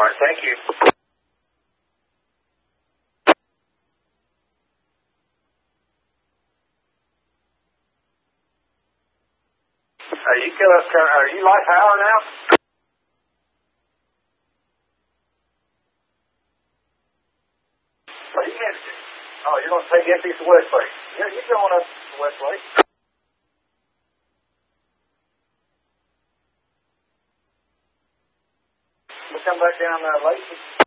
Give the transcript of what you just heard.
right, thank you. Are you light power now? What do you mean? Oh, you're going to take empty to Westlake. Yeah, you're going up to Westlake. We'll come back down Lacey.